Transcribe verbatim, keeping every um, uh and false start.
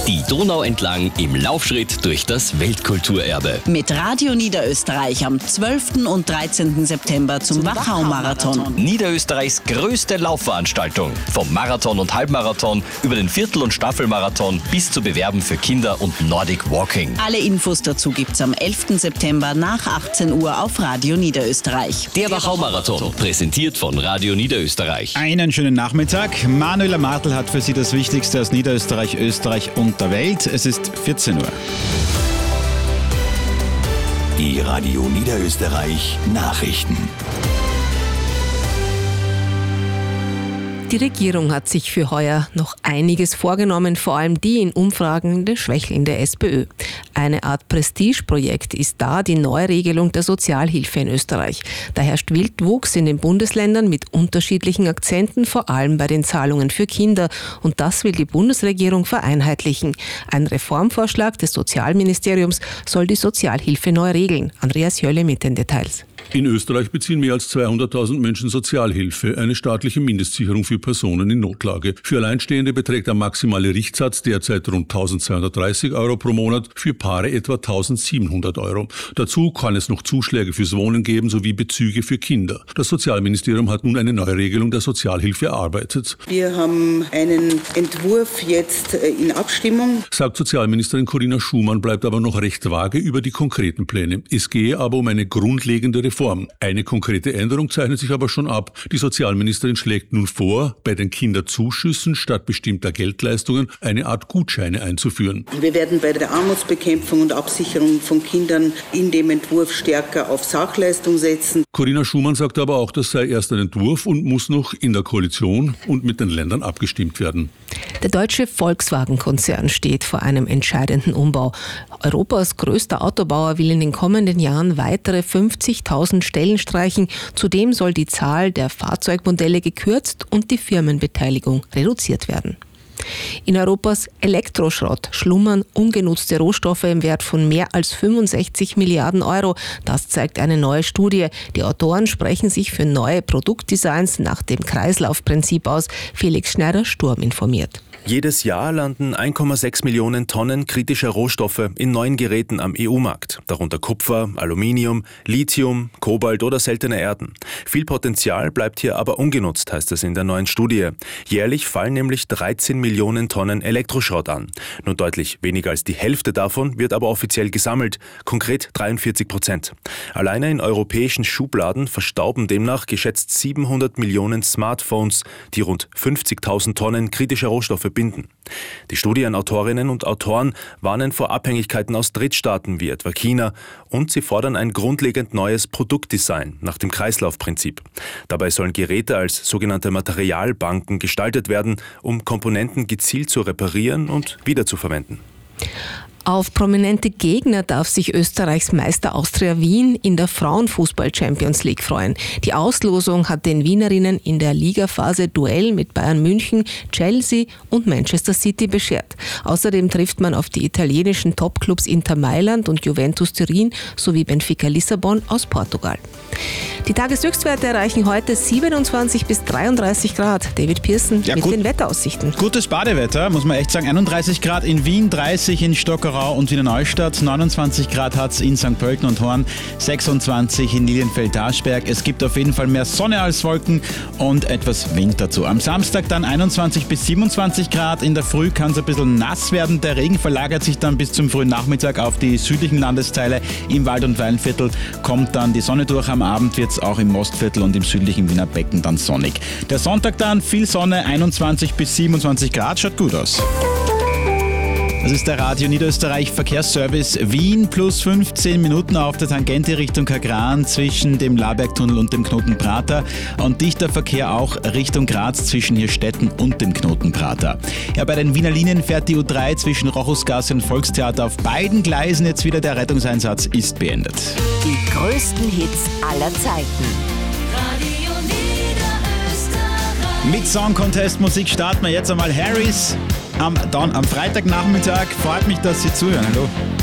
Die Donau entlang im Laufschritt durch das Weltkulturerbe. Mit Radio Niederösterreich am zwölften und dreizehnten September zum, zum Wachau-Marathon. Niederösterreichs größte Laufveranstaltung. Vom Marathon und Halbmarathon über den Viertel- und Staffelmarathon bis zu Bewerben für Kinder und Nordic Walking. Alle Infos dazu gibt's am elften September nach achtzehn Uhr auf Radio Niederösterreich. Der Wachau-Marathon, präsentiert von Radio Niederösterreich. Einen schönen Nachmittag. Manuela Martl hat für Sie das Wichtigste aus Niederösterreich, Österreich und der Welt. Es ist vierzehn Uhr. Die Radio Niederösterreich Nachrichten. Die Regierung hat sich für heuer noch einiges vorgenommen, vor allem die in Umfragen der Schwächling der SPÖ. Eine Art Prestigeprojekt ist da die Neuregelung der Sozialhilfe in Österreich. Da herrscht Wildwuchs in den Bundesländern mit unterschiedlichen Akzenten, vor allem bei den Zahlungen für Kinder. Und das will die Bundesregierung vereinheitlichen. Ein Reformvorschlag des Sozialministeriums soll die Sozialhilfe neu regeln. Andreas Jölle mit den Details. In Österreich beziehen mehr als zweihunderttausend Menschen Sozialhilfe, eine staatliche Mindestsicherung für Personen in Notlage. Für Alleinstehende beträgt der maximale Richtsatz derzeit rund eintausendzweihundertdreißig Euro pro Monat, für Paare etwa eintausendsiebenhundert Euro. Dazu kann es noch Zuschläge fürs Wohnen geben sowie Bezüge für Kinder. Das Sozialministerium hat nun eine Neuregelung der Sozialhilfe erarbeitet. Wir haben einen Entwurf jetzt in Abstimmung. Sagt Sozialministerin Corinna Schumann, bleibt aber noch recht vage über die konkreten Pläne. Es gehe aber um eine grundlegende Reform. Eine konkrete Änderung zeichnet sich aber schon ab. Die Sozialministerin schlägt nun vor, bei den Kinderzuschüssen statt bestimmter Geldleistungen eine Art Gutscheine einzuführen. Wir werden bei der Armutsbekämpfung und Absicherung von Kindern in dem Entwurf stärker auf Sachleistung setzen. Corinna Schumann sagt aber auch, das sei erst ein Entwurf und muss noch in der Koalition und mit den Ländern abgestimmt werden. Der deutsche Volkswagen-Konzern steht vor einem entscheidenden Umbau. Europas größter Autobauer will in den kommenden Jahren weitere fünfzigtausend Stellen streichen. Zudem soll die Zahl der Fahrzeugmodelle gekürzt und die Firmenbeteiligung reduziert werden. In Europas Elektroschrott schlummern ungenutzte Rohstoffe im Wert von mehr als fünfundsechzig Milliarden Euro. Das zeigt eine neue Studie. Die Autoren sprechen sich für neue Produktdesigns nach dem Kreislaufprinzip aus. Felix Schneider-Sturm informiert. Jedes Jahr landen eins Komma sechs Millionen Tonnen kritischer Rohstoffe in neuen Geräten am E U-Markt, darunter Kupfer, Aluminium, Lithium, Kobalt oder seltene Erden. Viel Potenzial bleibt hier aber ungenutzt, heißt es in der neuen Studie. Jährlich fallen nämlich dreizehn Millionen Tonnen Elektroschrott an. Nur deutlich weniger als die Hälfte davon wird aber offiziell gesammelt, konkret dreiundvierzig Prozent. Alleine in europäischen Schubladen verstauben demnach geschätzt siebenhundert Millionen Smartphones, die rund fünfzigtausend Tonnen kritischer Rohstoffe binden. Die Studienautorinnen und Autoren warnen vor Abhängigkeiten aus Drittstaaten wie etwa China und sie fordern ein grundlegend neues Produktdesign nach dem Kreislaufprinzip. Dabei sollen Geräte als sogenannte Materialbanken gestaltet werden, um Komponenten gezielt zu reparieren und wiederzuverwenden. Auf prominente Gegner darf sich Österreichs Meister Austria Wien in der Frauenfußball-Champions League freuen. Die Auslosung hat den Wienerinnen in der Ligaphase Duell mit Bayern München, Chelsea und Manchester City beschert. Außerdem trifft man auf die italienischen Topclubs Inter Mailand und Juventus Turin sowie Benfica Lissabon aus Portugal. Die Tageshöchstwerte erreichen heute siebenundzwanzig bis dreiunddreißig Grad. David Pearson ja, mit gut, den Wetteraussichten. Gutes Badewetter, muss man echt sagen. einunddreißig Grad in Wien, dreißig in Stockerau und Wiener Neustadt, neunundzwanzig Grad hat es in Sankt Pölten und Horn, sechsundzwanzig in Lilienfeld-Taschberg. Es gibt auf jeden Fall mehr Sonne als Wolken und etwas Wind dazu. Am Samstag dann einundzwanzig bis siebenundzwanzig Grad. In der Früh kann es ein bisschen nass werden. Der Regen verlagert sich dann bis zum frühen Nachmittag auf die südlichen Landesteile. Im Wald- und Weinviertel kommt dann die Sonne durch. Am Abend wird es auch im Mostviertel und im südlichen Wiener Becken dann sonnig. Der Sonntag dann viel Sonne, einundzwanzig bis siebenundzwanzig Grad, schaut gut aus. Das ist der Radio Niederösterreich Verkehrsservice Wien, plus fünfzehn Minuten auf der Tangente Richtung Kagran zwischen dem Labergtunnel und dem Knoten Prater und dichter Verkehr auch Richtung Graz zwischen Hirstetten und dem Knoten Prater. Ja, bei den Wiener Linien fährt die U drei zwischen Rochusgasse und Volkstheater auf beiden Gleisen jetzt wieder. Der Rettungseinsatz ist beendet. Die größten Hits aller Zeiten. Radio Niederösterreich. Mit Song Contest Musik starten wir jetzt einmal Harris am, Don- am Freitagnachmittag. Freut mich, dass Sie zuhören. Hallo.